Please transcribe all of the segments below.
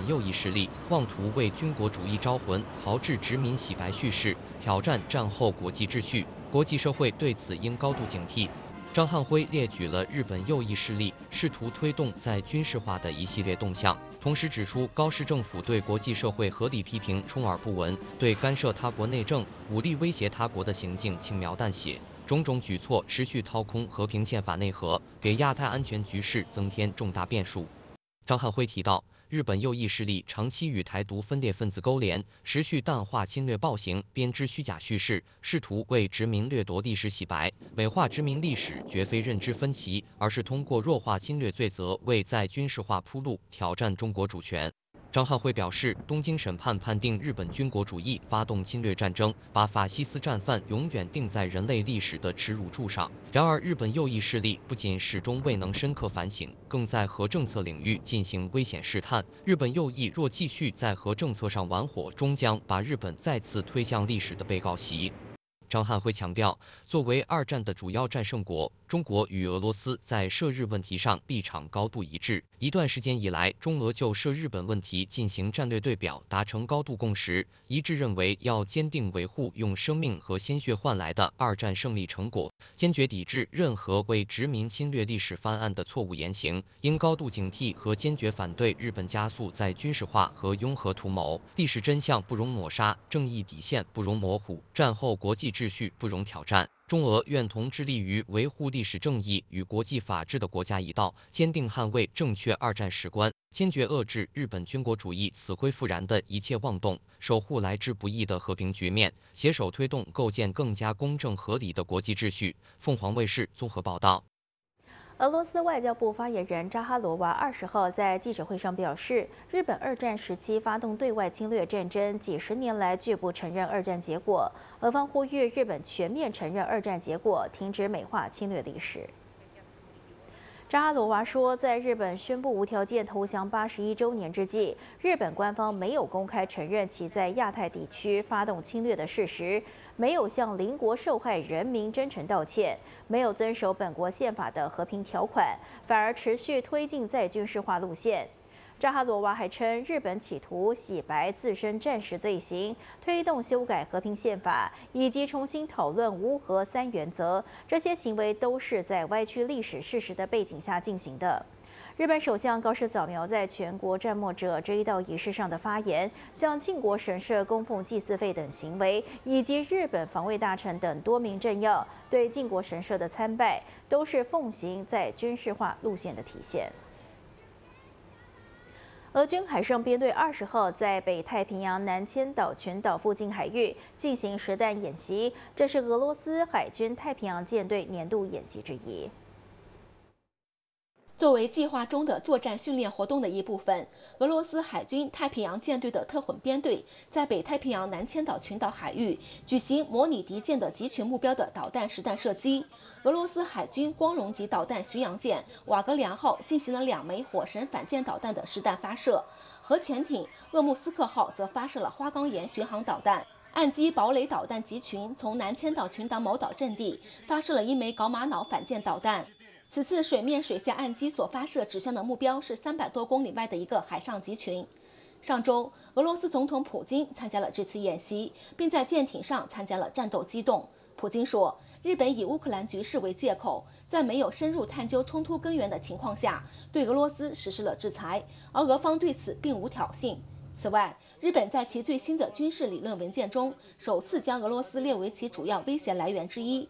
右翼势力妄图为军国主义招魂，炮制殖民洗白叙事，挑战战后国际秩序。国际社会对此应高度警惕。张汉辉列举了日本右翼势力试图推动在军事化的一系列动向，同时指出高市政府对国际社会合理批评充耳不闻，对干涉他国内政、武力威胁他国的行径轻描淡写，种种举措持续掏空和平宪法内核，给亚太安全局势增添重大变数。张汉辉提到，日本右翼势力长期与台独分裂分子勾连，持续淡化侵略暴行，编织虚假叙事，试图为殖民掠夺历史洗白，美化殖民历史，绝非认知分歧，而是通过弱化侵略罪责，为在军事化铺路，挑战中国主权。张汉辉表示，东京审判判定日本军国主义发动侵略战争，把法西斯战犯永远钉在人类历史的耻辱柱上。然而，日本右翼势力不仅始终未能深刻反省，更在核政策领域进行危险试探。日本右翼若继续在核政策上玩火，终将把日本再次推向历史的被告席。张汉辉强调，作为二战的主要战胜国，中国与俄罗斯在涉日问题上立场高度一致。一段时间以来，中俄就涉日本问题进行战略对表，达成高度共识，一致认为要坚定维护用生命和鲜血换来的二战胜利成果，坚决抵制任何为殖民侵略历史翻案的错误言行，应高度警惕和坚决反对日本加速在军事化和拥核图谋。历史真相不容抹杀，正义底线不容模糊，战后国际秩序不容挑战。中俄愿同致力于维护历史正义与国际法治的国家一道，坚定捍卫正确二战史观，坚决遏制日本军国主义死灰复燃的一切妄动，守护来之不易的和平局面，携手推动构建更加公正合理的国际秩序。凤凰卫视综合报道。 俄罗斯外交部发言人扎哈罗娃20号在记者会上表示，日本二战时期发动对外侵略战争，几十年来拒不承认二战结果。俄方呼吁日本全面承认二战结果，停止美化侵略历史。扎哈罗娃说，在日本宣布无条件投降81周年之际，日本官方没有公开承认其在亚太地区发动侵略的事实，没有向邻国受害人民真诚道歉，没有遵守本国宪法的和平条款，反而持续推进再军事化路线。扎哈罗娃还称，日本企图洗白自身战时罪行，推动修改和平宪法，以及重新讨论无核三原则，这些行为都是在歪曲历史事实的背景下进行的。日本首相高市早苗在全国战没者这一道仪式上的发言，向靖国神社供奉祭祀费等行为，以及日本防卫大臣等多名政要对靖国神社的参拜，都是奉行在军事化路线的体现。俄军海上编队20号在北太平洋南千岛群岛附近海域进行实弹演习，这是俄罗斯海军太平洋舰队年度演习之一。 作为计划中的作战训练活动的一部分，俄罗斯海军太平洋舰队的特混编队在北太平洋南千岛群岛海域举行模拟敌舰的集群目标的导弹实弹射击。俄罗斯海军光荣级导弹巡洋舰瓦格良号进行了2枚火神反舰导弹的实弹发射，核潜艇鄂木斯克号则发射了花岗岩巡航导弹。岸基堡垒导弹集群从南千岛群岛某岛阵地发射了1枚搞马瑙反舰导弹。此次水面水下岸基所发射指向的目标是300多公里外的一个海上集群。上周，俄罗斯总统普京参加了这次演习，并在舰艇上参加了战斗机动。普京说，日本以乌克兰局势为借口，在没有深入探究冲突根源的情况下，对俄罗斯实施了制裁，而俄方对此并无挑衅。此外，日本在其最新的军事理论文件中，首次将俄罗斯列为其主要威胁来源之一。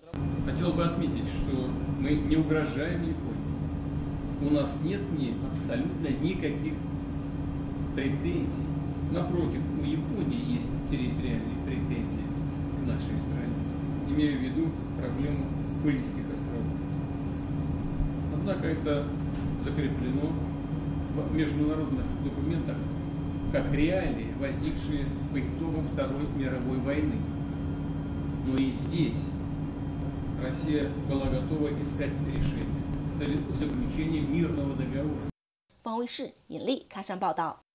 Мы не угрожаем Японии. У нас нет к ней абсолютно никаких претензий. Напротив, у Японии есть территориальные претензии к нашей стране. Имею в виду проблему Курильских островов. Однако это закреплено в международных документах как реалии, возникшие по итогам Второй мировой войны. Но и здесь Россия была готова искать решение с целью заключения мирного договора. 方卫视尹力开山报道。